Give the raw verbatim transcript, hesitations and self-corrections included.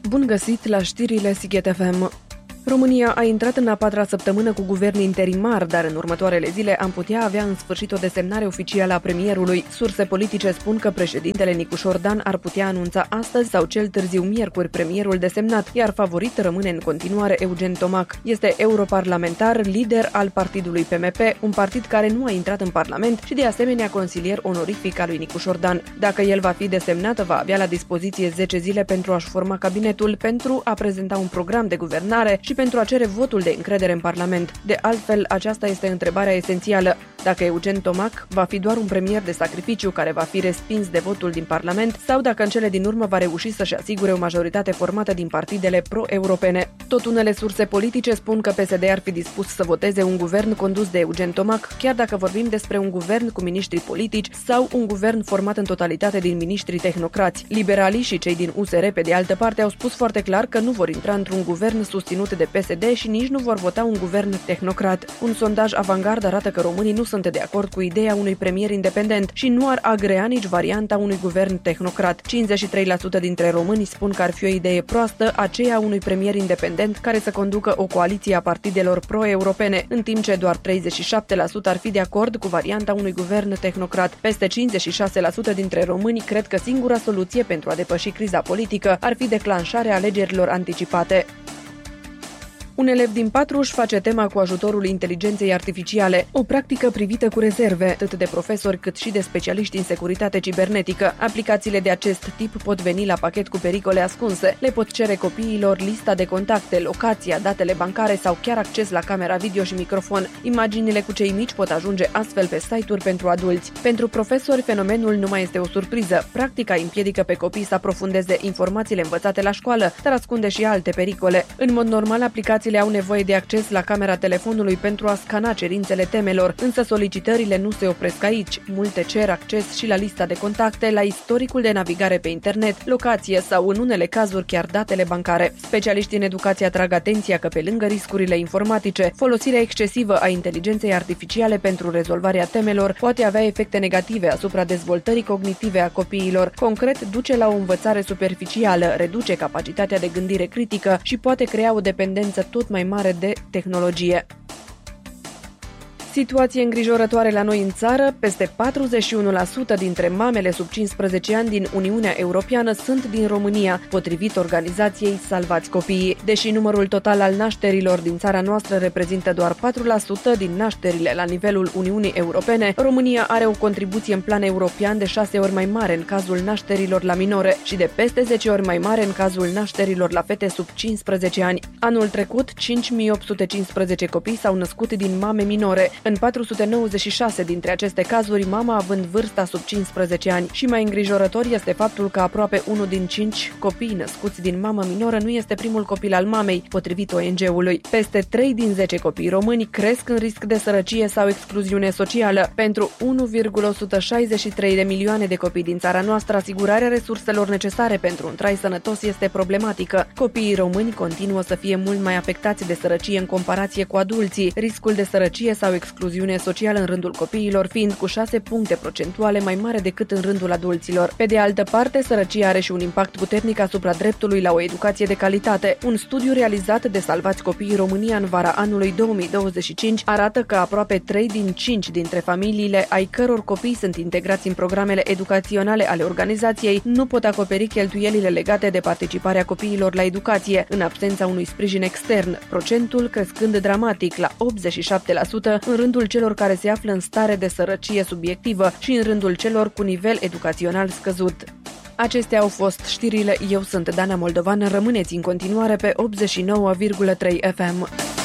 Bun găsit la știrile Sighet F M. România a intrat în a patra săptămână cu guvern interimar, dar în următoarele zile am putea avea în sfârșit o desemnare oficială a premierului. Surse politice spun că președintele Nicușor Dan ar putea anunța astăzi sau cel târziu miercuri premierul desemnat, iar favorit rămâne în continuare Eugen Tomac. Este europarlamentar, lider al partidului P M P, un partid care nu a intrat în Parlament și de asemenea consilier onorific al lui Nicușor Dan. Dacă el va fi desemnat, va avea la dispoziție zece zile pentru a-și forma cabinetul, pentru a prezenta un program de guvernare și pentru a cere votul de încredere în Parlament. De altfel, aceasta este întrebarea esențială. Dacă Eugen Tomac va fi doar un premier de sacrificiu care va fi respins de votul din Parlament sau dacă în cele din urmă va reuși să-și asigure o majoritate formată din partidele pro-europene. Tot unele surse politice spun că P S D ar fi dispus să voteze un guvern condus de Eugen Tomac, chiar dacă vorbim despre un guvern cu miniștri politici sau un guvern format în totalitate din miniștri tehnocrați. Liberalii și cei din U S R, pe de altă parte, au spus foarte clar că nu vor intra într-un guvern susținut de P S D și nici nu vor vota un guvern tehnocrat. Un sondaj Avangard arată că românii nu sunt de acord cu ideea unui premier independent și nu ar agrea nici varianta unui guvern tehnocrat. cincizeci și trei la sută dintre români spun că ar fi o idee proastă aceea unui premier independent care să conducă o coaliție a partidelor pro-europene, în timp ce doar treizeci și șapte la sută ar fi de acord cu varianta unui guvern tehnocrat. Peste cincizeci și șase la sută dintre români cred că singura soluție pentru a depăși criza politică ar fi declanșarea alegerilor anticipate. Un elev din patru își face tema cu ajutorul inteligenței artificiale, o practică privită cu rezerve, atât de profesori cât și de specialiști în securitate cibernetică. Aplicațiile de acest tip pot veni la pachet cu pericole ascunse. Le pot cere copiilor lista de contacte, locația, datele bancare sau chiar acces la camera video și microfon. Imaginile cu cei mici pot ajunge astfel pe site-uri pentru adulți. Pentru profesori, fenomenul nu mai este o surpriză. Practica îi împiedică pe copii să aprofundeze informațiile învățate la școală, dar ascunde și alte pericole. În mod normal, aplicațiile au nevoie de acces la camera telefonului pentru a scana cerințele temelor, însă solicitările nu se opresc aici. Multe cer acces și la lista de contacte, la istoricul de navigare pe internet, locație sau, în unele cazuri, chiar datele bancare. Specialiștii în educație atrag atenția că, pe lângă riscurile informatice, folosirea excesivă a inteligenței artificiale pentru rezolvarea temelor poate avea efecte negative asupra dezvoltării cognitive a copiilor. Concret, duce la o învățare superficială, reduce capacitatea de gândire critică și poate crea o dependență tot mai mare de tehnologie. Situație îngrijorătoare la noi în țară, peste patruzeci și unu la sută dintre mamele sub cincisprezece ani din Uniunea Europeană sunt din România, potrivit organizației Salvați Copiii. Deși numărul total al nașterilor din țara noastră reprezintă doar patru la sută din nașterile la nivelul Uniunii Europene, România are o contribuție în plan european de șase ori mai mare în cazul nașterilor la minore și de peste zece ori mai mare în cazul nașterilor la fete sub cincisprezece ani. Anul trecut, cinci mii opt sute cincisprezece copii s-au născut din mame minore. În patru sute nouăzeci și șase dintre aceste cazuri, mama având vârsta sub cincisprezece ani. Și mai îngrijorător este faptul că aproape unul din cinci copii născuți din mamă minoră nu este primul copil al mamei, potrivit O N G-ului. Peste trei din zece copii români cresc în risc de sărăcie sau excluziune socială. Pentru unu virgulă o sută șaizeci și trei de milioane de copii din țara noastră, asigurarea resurselor necesare pentru un trai sănătos este problematică. Copiii români continuă să fie mult mai afectați de sărăcie în comparație cu adulții. Riscul de sărăcie sau excluziune socială în rândul copiilor fiind cu șase puncte procentuale mai mare decât în rândul adulților. Pe de altă parte, sărăcia are și un impact puternic asupra dreptului la o educație de calitate. Un studiu realizat de Salvați Copiii România în vara anului două mii douăzeci și cinci arată că aproape trei din cinci dintre familiile ai căror copii sunt integrați în programele educaționale ale organizației nu pot acoperi cheltuielile legate de participarea copiilor la educație, în absența unui sprijin extern, procentul crescând dramatic la optzeci și șapte la sută în rândul celor care se află în stare de sărăcie subiectivă și în rândul celor cu nivel educațional scăzut. Acestea au fost știrile. Eu sunt Dana Moldovan. Rămâneți în continuare pe optzeci și nouă virgulă trei F M.